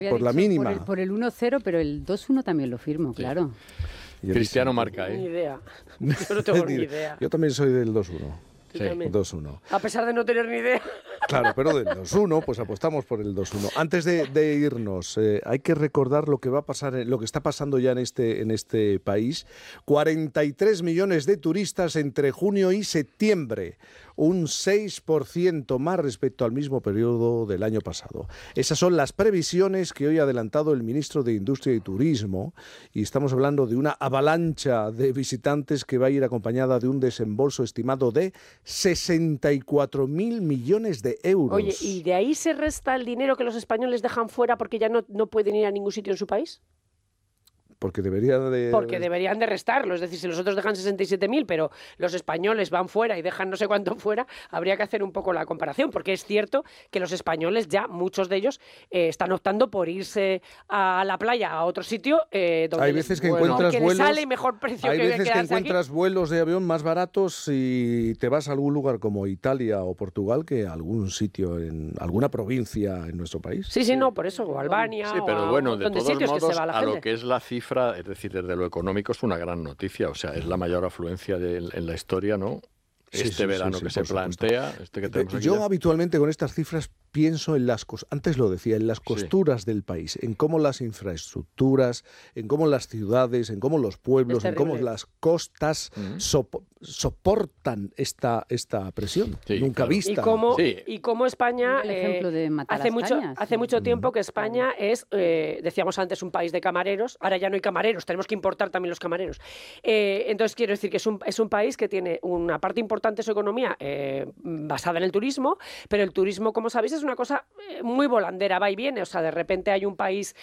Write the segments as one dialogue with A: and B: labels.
A: por la mínima.
B: Por el 1-0, pero el 2-1 también lo firmo, claro.
C: Cristiano marca,
D: Ni idea. Yo no tengo ni idea.
A: Yo también soy del 2-1.
D: Sí.
A: 2-1.
D: A pesar de no tener ni idea.
A: Claro, pero del 2-1, pues apostamos por el 2-1. Antes de irnos, hay que recordar lo que va a pasar, lo que está pasando ya en este país. 43 millones de turistas entre junio y septiembre, un 6% más respecto al mismo periodo del año pasado. Esas son las previsiones que hoy ha adelantado el ministro de Industria y Turismo, y estamos hablando de una avalancha de visitantes que va a ir acompañada de un desembolso estimado de 64.000 millones de euros.
D: Oye, ¿y de ahí se resta el dinero que los españoles dejan fuera porque ya no pueden ir a ningún sitio en su país?
A: Porque deberían
D: de restarlo. Es decir, si los otros dejan 67.000, pero los españoles van fuera y dejan no sé cuánto fuera, habría que hacer un poco la comparación, porque es cierto que los españoles ya, muchos de ellos, están optando por irse a la playa, a otro sitio, donde
A: hay veces que encuentras
D: vuelos, les sale mejor precio.
A: Hay
D: que
A: veces que encuentras
D: aquí
A: vuelos de avión más baratos y te vas a algún lugar como Italia o Portugal que a algún sitio, en alguna provincia en nuestro país.
D: Sí, no, por eso, o Albania,
C: sí, pero bueno, de todos modos, a lo que es la cifra, es decir, desde lo económico es una gran noticia, o sea, es la mayor afluencia en la historia, ¿no? Verano que se plantea, que tenemos aquí.
A: Yo habitualmente con estas cifras pienso en antes lo decía, en las costuras del país, en cómo las infraestructuras, en cómo las ciudades, en cómo los pueblos, en cómo las costas soportan esta presión nunca vista.
D: Y cómo España, hace mucho tiempo que España es, decíamos antes, un país de camareros, ahora ya no hay camareros, tenemos que importar también los camareros. Entonces quiero decir que es un país que tiene una parte importante de su economía basada en el turismo, pero el turismo, como sabéis, es una cosa muy volandera, va y viene. O sea, de repente hay un país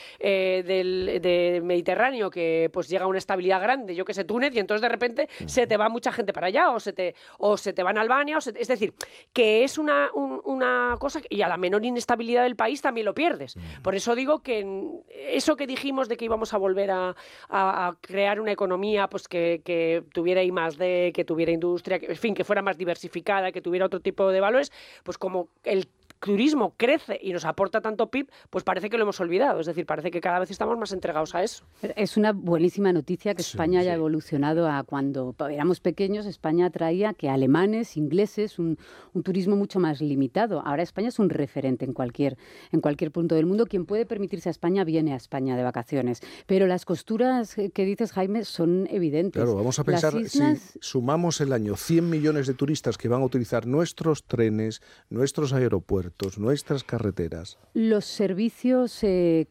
D: del Mediterráneo que pues llega a una estabilidad grande, yo que sé, Túnez, y entonces de repente se te va mucha gente para allá, o se te van a Albania, es decir, que es una cosa, y a la menor inestabilidad del país también lo pierdes. Por eso digo que eso que dijimos de que íbamos a volver a crear una economía pues que tuviera I+D, que tuviera industria, en fin, que fuera más diversificada, que tuviera otro tipo de valores, pues como el turismo crece y nos aporta tanto PIB, pues parece que lo hemos olvidado. Es decir, parece que cada vez estamos más entregados a eso.
B: Es una buenísima noticia que España haya evolucionado a cuando éramos pequeños. España atraía que alemanes, ingleses, un turismo mucho más limitado. Ahora España es un referente en cualquier punto del mundo. Quien puede permitirse a España viene a España de vacaciones. Pero las costuras que dices, Jaime, son evidentes.
A: Claro, vamos a pensar, si sumamos el año 100 millones de turistas que van a utilizar nuestros trenes, nuestros aeropuertos, nuestras carreteras.
B: Los servicios,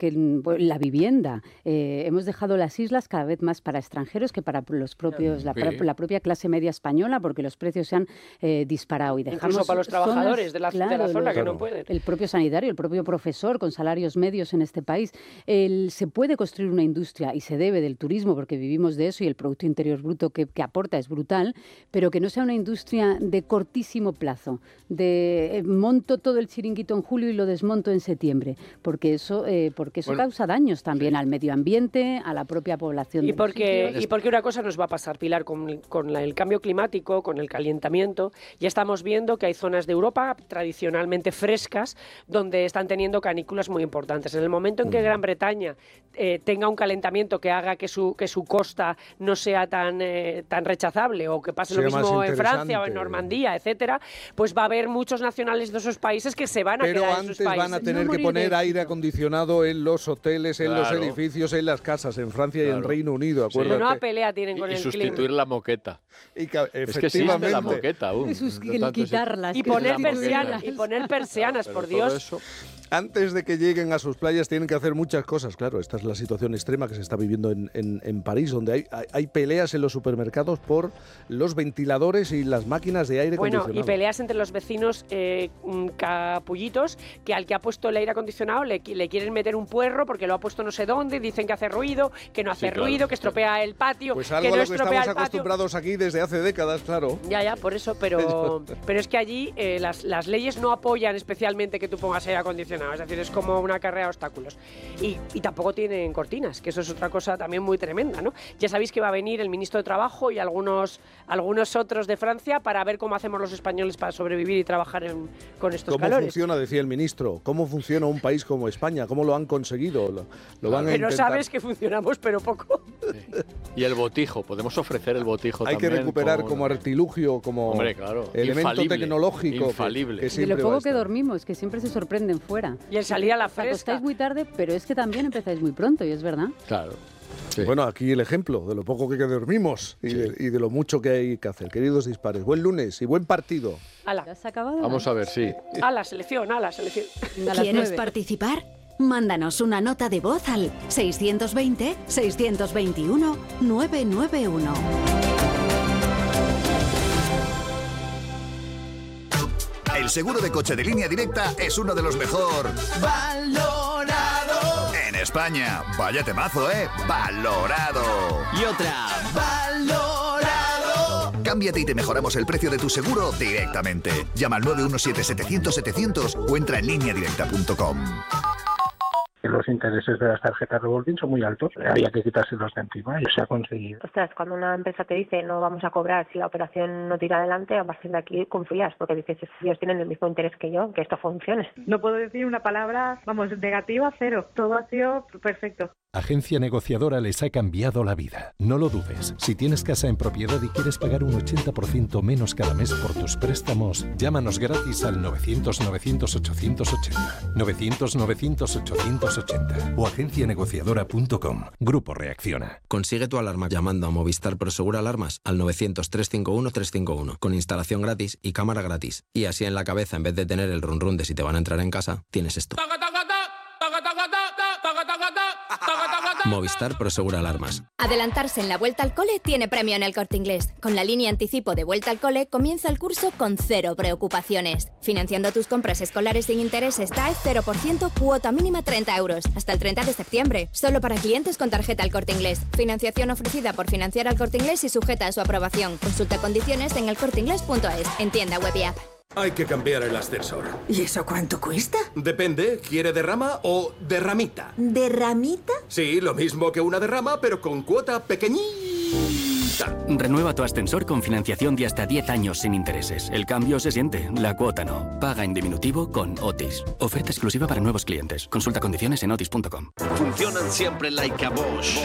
B: la vivienda. Hemos dejado las islas cada vez más para extranjeros que para los propios, la propia clase media española, porque los precios se han disparado. Y dejamos
D: incluso para los trabajadores de la zona que no pueden.
B: El propio sanitario, el propio profesor, con salarios medios en este país. Se puede construir una industria y se debe del turismo, porque vivimos de eso y el Producto Interior Bruto que aporta es brutal, pero que no sea una industria de cortísimo plazo, de monto todo el chiringuito en julio y lo desmonto en septiembre, porque eso causa daños también al medio ambiente, a la propia población.
D: Y porque una cosa nos va a pasar, Pilar, con el cambio climático, con el calentamiento, ya estamos viendo que hay zonas de Europa tradicionalmente frescas donde están teniendo canículas muy importantes. En el momento en que Gran Bretaña tenga un calentamiento que haga que su costa no sea tan rechazable, o que pase lo mismo en Francia o en Normandía, etcétera, pues va a haber muchos nacionales de esos países que se van a quedar en sus países.
A: Pero antes van a tener que poner aire acondicionado en los hoteles, en los edificios, en las casas, en Francia y en Reino Unido, acuérdate.
D: Una pelea tienen con el clima.
C: Y sustituir la moqueta.
A: Es que
C: existe la moqueta aún.
B: Quitarlas.
D: Y poner persianas, por Dios.
A: Antes de que lleguen a sus playas tienen que hacer muchas cosas. Claro, esta es la situación extrema que se está viviendo en París, donde hay peleas en los supermercados por los ventiladores y las máquinas de aire acondicionado.
D: Bueno, y peleas entre los vecinos capullitos, que al que ha puesto el aire acondicionado le quieren meter un puerro porque lo ha puesto no sé dónde, dicen que hace ruido, que no hace ruido, que estropea el patio,
A: pues algo
D: que no
A: a lo que
D: estropea
A: estamos
D: el patio.
A: Acostumbrados aquí desde hace décadas, claro.
D: Ya, por eso, pero es que allí las leyes no apoyan especialmente que tú pongas aire acondicionado solucionado. Es decir, es como una carrera de obstáculos. Y tampoco tienen cortinas, que eso es otra cosa también muy tremenda, ¿no? Ya sabéis que va a venir el ministro de Trabajo y algunos otros de Francia para ver cómo hacemos los españoles para sobrevivir y trabajar con estos calores.
A: ¿Cómo funciona, decía el ministro? ¿Cómo funciona un país como España? ¿Cómo lo han conseguido? ¿Lo van a
D: pero
A: intentar?
D: sabes que funcionamos, pero poco.
C: Sí. Y el botijo, podemos ofrecer el botijo
A: Hay
C: también.
A: Hay que recuperar como artilugio, como elemento tecnológico.
C: Infalible.
A: Que
B: de lo poco que dormimos, que siempre se sorprenden fuera.
D: Y el salir a la fresca.
B: Acostáis muy tarde, pero es que también empezáis muy pronto, y es verdad.
C: Claro.
A: Sí. Bueno, aquí el ejemplo de lo poco que dormimos y de lo mucho que hay que hacer. Queridos dispares, buen lunes y buen partido.
D: ¡Hala!
B: ¿Ya has acabado?
C: Vamos a ver, sí.
D: A la selección.
E: ¿Quieres participar? Mándanos una nota de voz al 620-621-991.
F: El seguro de coche de Línea Directa es uno de los mejor valorado en España. Vaya temazo, ¿eh? Valorado.
G: Y otra.
F: Valorado. Cámbiate y te mejoramos el precio de tu seguro directamente. Llama al 917-700-700 o entra en lineadirecta.com.
H: Los intereses de las tarjetas revolving son muy altos, había que quitárselos de encima y se ha conseguido.
I: Ostras, cuando una empresa te dice no vamos a cobrar si la operación no tira adelante, a partir de aquí confías, porque dices, ellos tienen el mismo interés que yo, que esto funcione.
J: No puedo decir una palabra, negativa, cero. Todo ha sido perfecto.
K: Agencia Negociadora les ha cambiado la vida. No lo dudes. Si tienes casa en propiedad y quieres pagar un 80% menos cada mes por tus préstamos, llámanos gratis al 900-900-880. 900-900-880 o agencianegociadora.com. Grupo Reacciona.
L: Consigue tu alarma llamando a Movistar Prosegur Alarmas al 900-351-351 con instalación gratis y cámara gratis. Y así en la cabeza, en vez de tener el run run de si te van a entrar en casa, tienes esto. Movistar Prosegur Alarmas.
M: Adelantarse en la vuelta al cole tiene premio en El Corte Inglés. Con la línea anticipo de vuelta al cole comienza el curso con 0 preocupaciones. Financiando tus compras escolares sin intereses TAE 0%, cuota mínima 30 euros. Hasta el 30 de septiembre. Solo para clientes con tarjeta El Corte Inglés. Financiación ofrecida por Financiar al Corte Inglés y sujeta a su aprobación. Consulta condiciones en elcorteinglés.es. En tienda web y app.
N: Hay que cambiar el ascensor.
O: ¿Y eso cuánto cuesta?
N: Depende, ¿quiere derrama o derramita?
O: ¿Derramita?
N: Sí, lo mismo que una derrama, pero con cuota pequeñita.
P: Renueva tu ascensor con financiación de hasta 10 años sin intereses. El cambio se siente, la cuota no. Paga en diminutivo con Otis. Oferta exclusiva para nuevos clientes. Consulta condiciones en otis.com.
G: Funcionan siempre like a Bosch.